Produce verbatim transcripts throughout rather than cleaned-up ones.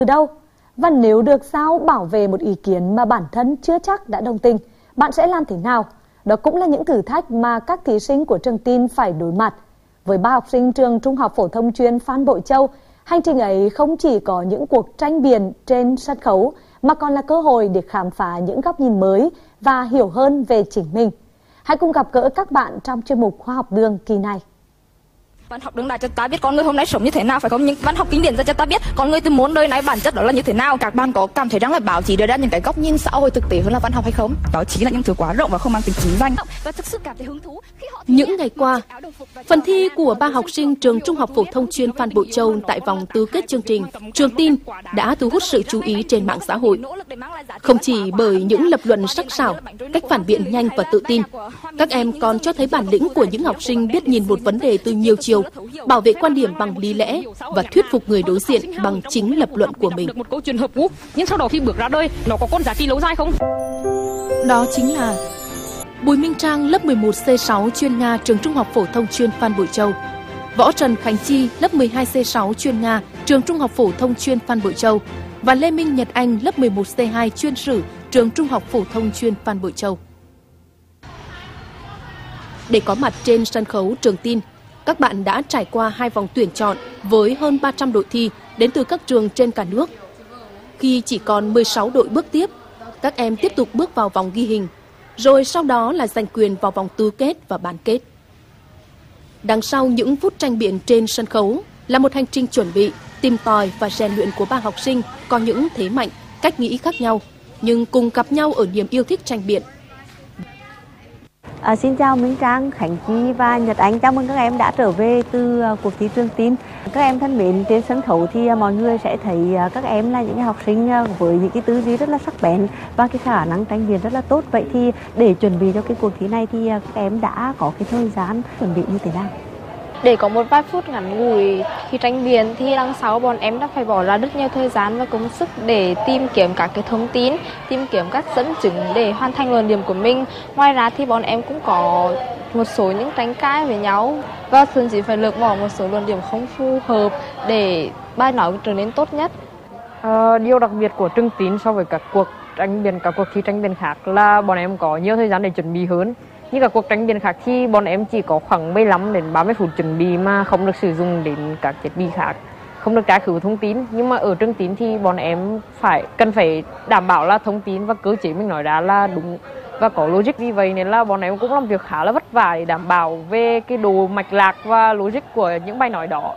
từ đâu? Và nếu được giao bảo vệ một ý kiến mà bản thân chưa chắc đã đồng tình, bạn sẽ làm thế nào? Đó cũng là những thử thách mà các thí sinh của trường tin phải đối mặt. Với ba học sinh trường Trung học phổ thông chuyên Phan Bội Châu, hành trình ấy không chỉ có những cuộc tranh biện trên sân khấu mà còn là cơ hội để khám phá những góc nhìn mới và hiểu hơn về chính mình. Hãy cùng gặp gỡ các bạn trong chuyên mục Khoa học đường kỳ này. Văn học đương đại cho ta biết con người hôm nay sống như thế nào, phải không? Nhưng văn học kinh điển cho ta biết con người từ muôn đời nay bản chất đó là như thế nào. Các bạn có cảm thấy rằng là báo chí đưa ra những cái góc nhìn xã hội thực tế hơn là văn học hay không? Báo chí là những thứ quá rộng và không mang tính chính danh. Và thực sự cảm thấy hứng thú khi họ những ngày qua, phần thi của ba học sinh trường Trung học phổ thông chuyên Phan Bội Châu tại vòng tứ kết chương trình Trường Tin đã thu hút sự chú ý trên mạng xã hội. Không chỉ bởi những lập luận sắc sảo, cách phản biện nhanh và tự tin, các em còn cho thấy bản lĩnh của những học sinh biết nhìn một vấn đề từ nhiều chiều, bảo vệ quan điểm bằng lý lẽ và thuyết phục người đối diện bằng chính lập luận của mình. Một câu chuyện hợp ngũ, nhưng sau đó khi bước ra đời, nó có con giá trị lâu dài không? Đó chính là Bùi Minh Trang lớp mười một C sáu chuyên Nga trường Trung học phổ thông chuyên Phan Bội Châu, Võ Trần Khánh Chi lớp mười hai C sáu chuyên Nga trường Trung học phổ thông chuyên Phan Bội Châu và Lê Minh Nhật Anh lớp mười một C hai chuyên Sử trường Trung học phổ thông chuyên Phan Bội Châu. Để có mặt trên sân khấu Trường Tin, các bạn đã trải qua hai vòng tuyển chọn với hơn ba trăm đội thi đến từ các trường trên cả nước. Khi chỉ còn mười sáu đội bước tiếp, các em tiếp tục bước vào vòng ghi hình, rồi sau đó là giành quyền vào vòng tứ kết và bán kết. Đằng sau những phút tranh biện trên sân khấu là một hành trình chuẩn bị, tìm tòi và rèn luyện của ba học sinh có những thế mạnh, cách nghĩ khác nhau, nhưng cùng gặp nhau ở niềm yêu thích tranh biện. À, xin chào Minh Trang, Khánh Chi và Nhật Anh. Chào mừng các em đã trở về từ uh, cuộc thi Trường Tin. Các em thân mến, trên sân khấu thì uh, mọi người sẽ thấy uh, các em là những học sinh uh, với những cái tư duy rất là sắc bén và cái khả năng tranh biện rất là tốt. Vậy thì để chuẩn bị cho cái cuộc thi này thì uh, các em đã có cái thời gian chuẩn bị như thế nào? Để có một vài phút ngắn ngủi khi tranh biện thì đằng sau bọn em đã phải bỏ ra rất nhiều thời gian và công sức để tìm kiếm các cái thông tin, tìm kiếm các dẫn chứng để hoàn thành luận điểm của mình. Ngoài ra thì bọn em cũng có một số những tranh cãi với nhau và thường chỉ phải lược bỏ một số luận điểm không phù hợp để bài nói trở nên tốt nhất. À, điều đặc biệt của Trường Tin so với các cuộc tranh biện, các cuộc thi tranh biện khác là bọn em có nhiều thời gian để chuẩn bị hơn. Như các cuộc tranh biện khác thì bọn em chỉ có khoảng mười lăm đến ba mươi phút chuẩn bị mà không được sử dụng đến các thiết bị khác, không được tra cứu thông tin. Nhưng mà ở Trường Tin thì bọn em phải cần phải đảm bảo là thông tin và cơ chế mình nói ra là đúng và có logic. Vì vậy nên là bọn em cũng làm việc khá là vất vả để đảm bảo về cái độ mạch lạc và logic của những bài nói đó.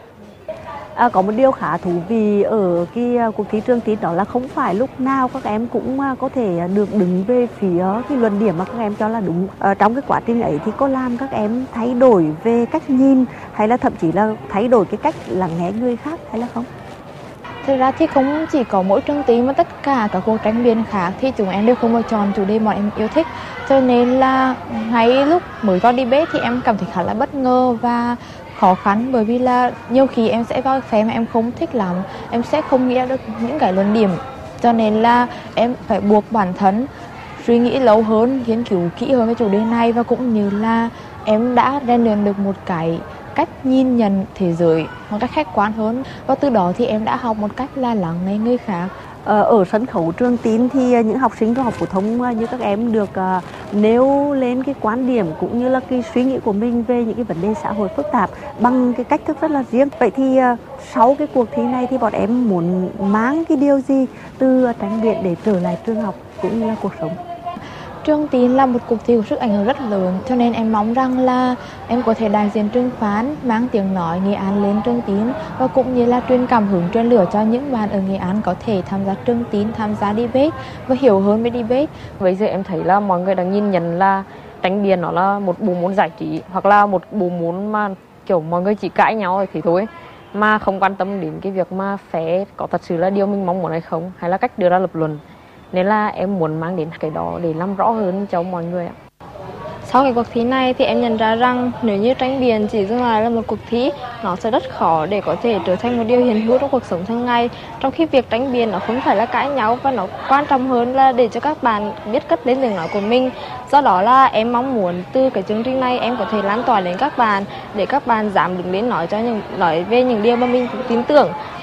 À, có một điều khá thú vị ở cái uh, cuộc thi Trường Tin đó là không phải lúc nào các em cũng uh, có thể được đứng về phía cái luận điểm mà các em cho là đúng. Uh, trong cái quá trình ấy thì có làm các em thay đổi về cách nhìn hay là thậm chí là thay đổi cái cách lắng nghe người khác hay là không? Thực ra thì không chỉ có mỗi Trường Tin mà tất cả các cuộc tranh biện khác thì chúng em đều không lựa chọn chủ đề bọn em yêu thích. Cho nên là ngay lúc mới vào debate thì em cảm thấy khá là bất ngờ và khó khăn, bởi vì là nhiều khi em sẽ vào phe mà em không thích lắm, em sẽ không nghĩ ra được những cái luận điểm, cho nên là em phải buộc bản thân suy nghĩ lâu hơn, nghiên cứu kỹ hơn về chủ đề này và cũng như là em đã rèn luyện được một cái cách nhìn nhận thế giới một cách khách quan hơn và từ đó thì em đã học một cách là lắng nghe người khác. Ở sân khấu Trường Tin thì những học sinh trung học phổ thông như các em được uh, nêu lên cái quan điểm cũng như là cái suy nghĩ của mình về những cái vấn đề xã hội phức tạp bằng cái cách thức rất là riêng. Vậy thì uh, sau cái cuộc thi này thì bọn em muốn mang cái điều gì từ tranh biện để trở lại trường học cũng như là cuộc sống? Trường Tin là một cuộc thi có sức ảnh hưởng rất lớn, cho nên em mong rằng là em có thể đại diện Trường Phán mang tiếng nói Nghệ An lên Trường Tin và cũng như là truyền cảm hứng, truyền lửa cho những bạn ở Nghệ An có thể tham gia Trường Tin, tham gia debate và hiểu hơn về debate. Bây giờ em thấy là mọi người đang nhìn nhận là tranh biện nó là một bộ môn giải trí hoặc là một bộ môn mà kiểu mọi người chỉ cãi nhau thì thôi, mà không quan tâm đến cái việc mà phe có thật sự là điều mình mong muốn hay không, hay là cách đưa ra lập luận. Nên là em muốn mang đến cái đó để làm rõ hơn cho mọi người ạ. Sau cái cuộc thi này thì em nhận ra rằng nếu như tranh biện chỉ dừng lại là một cuộc thi, nó sẽ rất khó để có thể trở thành một điều hiện hữu trong cuộc sống hàng ngày. Trong khi việc tranh biện nó không phải là cãi nhau và nó quan trọng hơn là để cho các bạn biết cất lên tiếng nói của mình. Do đó là em mong muốn từ cái chương trình này em có thể lan tỏa đến các bạn để các bạn dám đứng lên nói cho những nói về những điều mà mình tin tưởng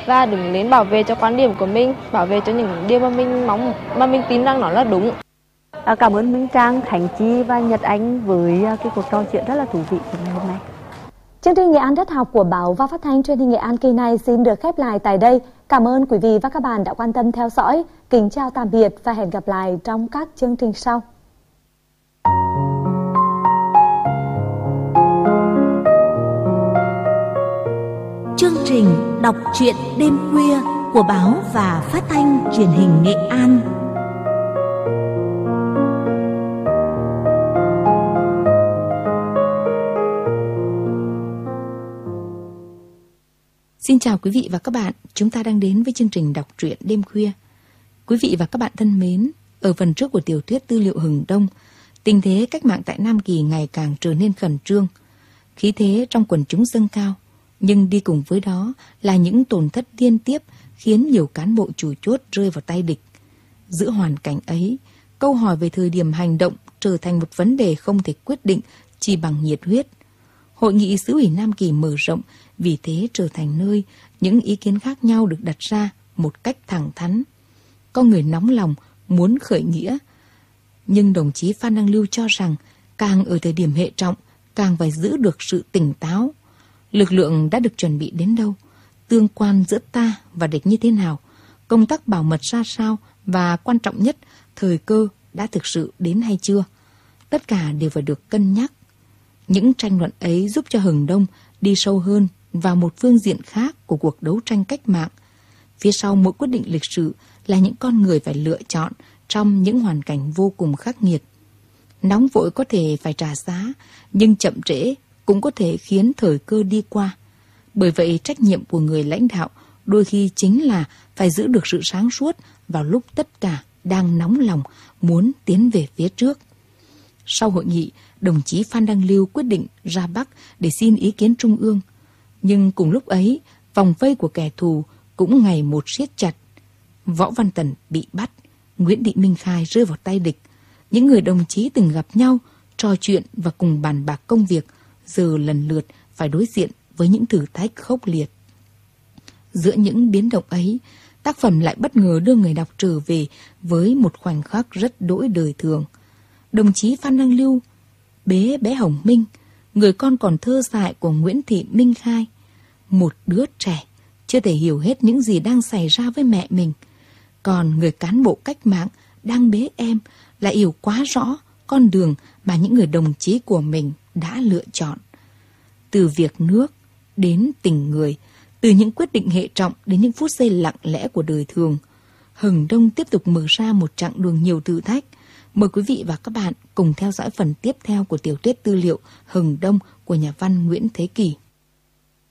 và đứng lên bảo vệ cho quan điểm của mình, bảo vệ cho những điều mà mình mong, mà mình tin rằng nó là đúng. À, cảm ơn Minh Trang, Khánh Chi và Nhật Anh với cái cuộc trò chuyện rất là thú vị của ngày hôm nay. Chương trình Nghệ An Đất Học của Báo và Phát thanh Truyền hình Nghệ An kỳ này xin được khép lại tại đây. Cảm ơn quý vị và các bạn đã quan tâm theo dõi. Kính chào tạm biệt và hẹn gặp lại trong các chương trình sau. Chương trình đọc truyện đêm khuya của Báo và Phát thanh Truyền hình Nghệ An. Xin chào quý vị và các bạn, chúng ta đang đến với chương trình đọc truyện đêm khuya. Quý vị và các bạn thân mến, ở phần trước của tiểu thuyết Tư liệu Hừng Đông, tình thế cách mạng tại Nam Kỳ ngày càng trở nên khẩn trương, khí thế trong quần chúng dâng cao, nhưng đi cùng với đó là những tổn thất liên tiếp khiến nhiều cán bộ chủ chốt rơi vào tay địch. Giữa hoàn cảnh ấy, câu hỏi về thời điểm hành động trở thành một vấn đề không thể quyết định chỉ bằng nhiệt huyết. Hội nghị xứ ủy Nam Kỳ mở rộng, vì thế trở thành nơi những ý kiến khác nhau được đặt ra một cách thẳng thắn. Có người nóng lòng muốn khởi nghĩa, nhưng đồng chí Phan Đăng Lưu cho rằng càng ở thời điểm hệ trọng, càng phải giữ được sự tỉnh táo. Lực lượng đã được chuẩn bị đến đâu, tương quan giữa ta và địch như thế nào, công tác bảo mật ra sao, và quan trọng nhất, thời cơ đã thực sự đến hay chưa. Tất cả đều phải được cân nhắc. Những tranh luận ấy giúp cho Hừng Đông đi sâu hơn vào một phương diện khác của cuộc đấu tranh cách mạng. Phía sau mỗi quyết định lịch sử là những con người phải lựa chọn trong những hoàn cảnh vô cùng khắc nghiệt. Nóng vội có thể phải trả giá, nhưng chậm trễ cũng có thể khiến thời cơ đi qua. Bởi vậy trách nhiệm của người lãnh đạo đôi khi chính là phải giữ được sự sáng suốt vào lúc tất cả đang nóng lòng muốn tiến về phía trước. Sau hội nghị, đồng chí Phan Đăng Lưu quyết định ra Bắc để xin ý kiến Trung ương. Nhưng cùng lúc ấy, vòng vây của kẻ thù cũng ngày một siết chặt. Võ Văn Tần bị bắt, Nguyễn Thị Minh Khai rơi vào tay địch. Những người đồng chí từng gặp nhau, trò chuyện và cùng bàn bạc công việc, giờ lần lượt phải đối diện với những thử thách khốc liệt. Giữa những biến động ấy, tác phẩm lại bất ngờ đưa người đọc trở về với một khoảnh khắc rất đỗi đời thường. Đồng chí Phan Đăng Lưu bế bé Hồng Minh, người con còn thơ dại của Nguyễn Thị Minh Khai. Một đứa trẻ chưa thể hiểu hết những gì đang xảy ra với mẹ mình. Còn người cán bộ cách mạng đang bế em lại hiểu quá rõ con đường mà những người đồng chí của mình đã lựa chọn. Từ việc nước đến tình người, từ những quyết định hệ trọng đến những phút giây lặng lẽ của đời thường, Hừng Đông tiếp tục mở ra một chặng đường nhiều thử thách. Mời quý vị và các bạn cùng theo dõi phần tiếp theo của tiểu thuyết tư liệu Hừng Đông của nhà văn Nguyễn Thế Kỷ.